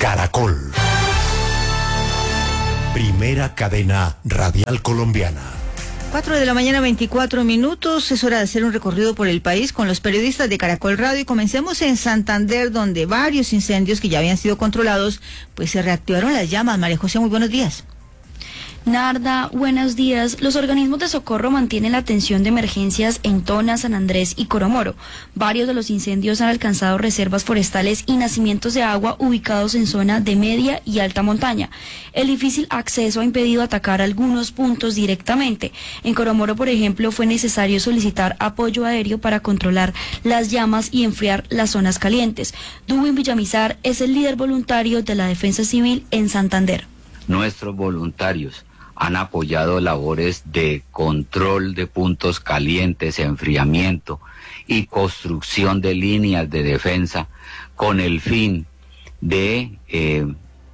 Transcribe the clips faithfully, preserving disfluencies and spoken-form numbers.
Caracol. Primera cadena radial colombiana. Cuatro de la mañana, veinticuatro minutos. Es hora de hacer un recorrido por el país con los periodistas de Caracol Radio y comencemos en Santander, donde varios incendios que ya habían sido controlados, pues se reactivaron las llamas. María José, muy buenos días. Narda, buenos días. Los organismos de socorro mantienen la atención de emergencias en Tona, San Andrés y Coromoro. Varios de los incendios han alcanzado reservas forestales y nacimientos de agua ubicados en zona de media y alta montaña. El difícil acceso ha impedido atacar algunos puntos directamente. En Coromoro, por ejemplo, fue necesario solicitar apoyo aéreo para controlar las llamas y enfriar las zonas calientes. Dubin Villamizar es el líder voluntario de la Defensa Civil en Santander. Nuestros voluntarios han apoyado labores de control de puntos calientes, enfriamiento y construcción de líneas de defensa con el fin de eh,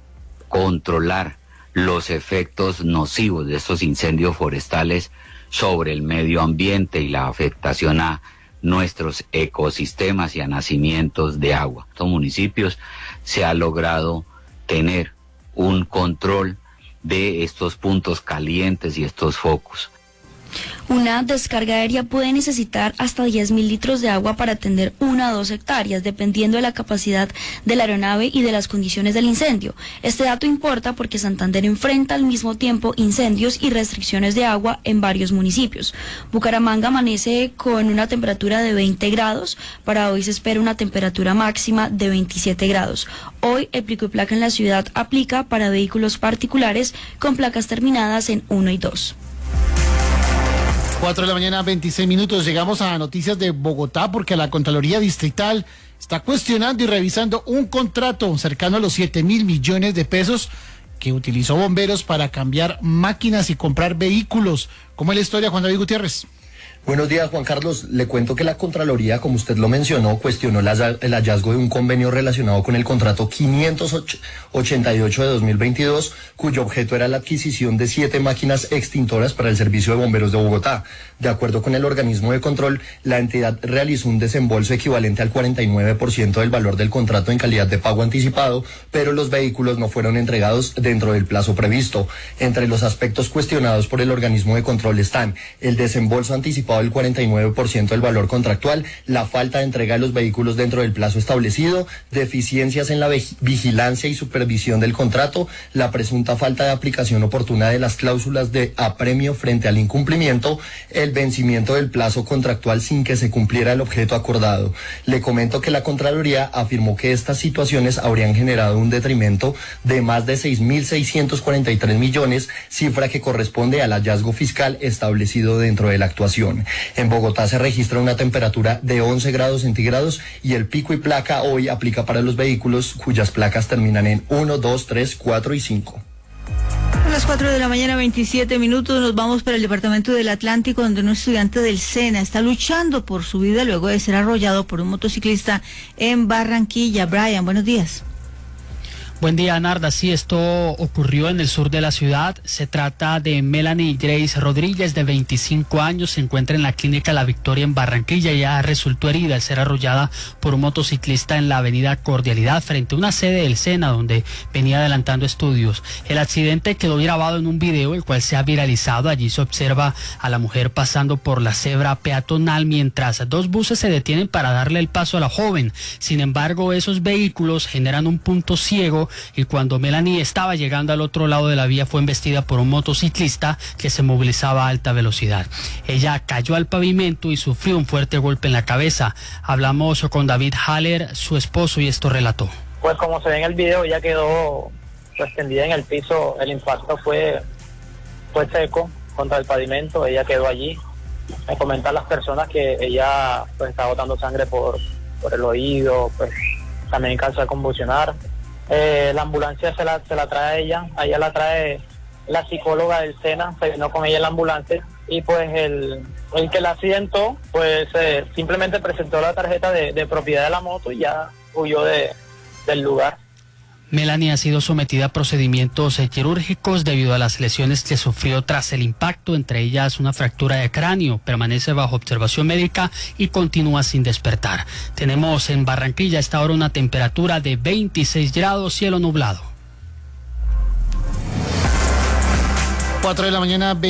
controlar los efectos nocivos de estos incendios forestales sobre el medio ambiente y la afectación a nuestros ecosistemas y a nacimientos de agua. En estos municipios se ha logrado tener un control de estos puntos calientes y estos focos. Una descarga aérea puede necesitar hasta diez mil litros de agua para atender una o dos hectáreas, dependiendo de la capacidad de la aeronave y de las condiciones del incendio. Este dato importa porque Santander enfrenta al mismo tiempo incendios y restricciones de agua en varios municipios. Bucaramanga amanece con una temperatura de veinte grados, para hoy se espera una temperatura máxima de veintisiete grados. Hoy el pico y placa en la ciudad aplica para vehículos particulares con placas terminadas en uno y dos. Cuatro de la mañana, veintiséis minutos. Llegamos a noticias de Bogotá porque la Contraloría Distrital está cuestionando y revisando un contrato cercano a los siete mil millones de pesos que utilizó Bomberos para cambiar máquinas y comprar vehículos. ¿Cómo es la historia, Juan David Gutiérrez? Buenos días, Juan Carlos. Le cuento que la Contraloría, como usted lo mencionó, cuestionó la, el hallazgo de un convenio relacionado con el contrato quinientos ochenta y ocho de dos mil veintidós, cuyo objeto era la adquisición de siete máquinas extintoras para el Servicio de Bomberos de Bogotá. De acuerdo con el organismo de control, la entidad realizó un desembolso equivalente al cuarenta y nueve por ciento del valor del contrato en calidad de pago anticipado, pero los vehículos no fueron entregados dentro del plazo previsto. Entre los aspectos cuestionados por el organismo de control están el desembolso anticipado del cuarenta y nueve por ciento del valor contractual, la falta de entrega de los vehículos dentro del plazo establecido, deficiencias en la vigilancia y supervisión del contrato, la presunta falta de aplicación oportuna de las cláusulas de apremio frente al incumplimiento, el vencimiento del plazo contractual sin que se cumpliera el objeto acordado. Le comento que la Contraloría afirmó que estas situaciones habrían generado un detrimento de más de seis mil seiscientos cuarenta y tres millones, cifra que corresponde al hallazgo fiscal establecido dentro de la actuación. En Bogotá se registra una temperatura de once grados centígrados y el pico y placa hoy aplica para los vehículos cuyas placas terminan en uno, dos, tres, cuatro y cinco. A las cuatro de la mañana, veintisiete minutos, nos vamos para el departamento del Atlántico, donde un estudiante del SENA está luchando por su vida luego de ser arrollado por un motociclista en Barranquilla. Brian, buenos días. Buen día, Narda. Sí, esto ocurrió en el sur de la ciudad. Se trata de Melanie Grace Rodríguez, de veinticinco años. Se encuentra en la clínica La Victoria en Barranquilla. Ella resultó herida al ser arrollada por un motociclista en la avenida Cordialidad, frente a una sede del SENA, donde venía adelantando estudios. El accidente quedó grabado en un video, el cual se ha viralizado. Allí se observa a la mujer pasando por la cebra peatonal mientras dos buses se detienen para darle el paso a la joven. Sin embargo, esos vehículos generan un punto ciego y cuando Melanie estaba llegando al otro lado de la vía fue embestida por un motociclista que se movilizaba a alta velocidad. Ella cayó al pavimento y sufrió un fuerte golpe en la cabeza. Hablamos con David Haller, su esposo, y esto relató. Pues como se ve en el video, ella quedó pues, tendida en el piso. El impacto fue, fue seco contra el pavimento, ella quedó allí. Me comentan las personas que ella pues estaba botando sangre por, por el oído, pues también cansó de convulsionar. Eh, la ambulancia se la, se la trae a ella, a ella la trae la psicóloga del SENA, se vino con ella en la ambulancia y pues el, el que la accidentó pues eh, simplemente presentó la tarjeta de, de propiedad de la moto y ya huyó de, del lugar. Melanie ha sido sometida a procedimientos eh, quirúrgicos debido a las lesiones que sufrió tras el impacto, entre ellas una fractura de cráneo. Permanece bajo observación médica y continúa sin despertar. Tenemos en Barranquilla a esta hora una temperatura de veintiséis grados, cielo nublado. cuatro de la mañana.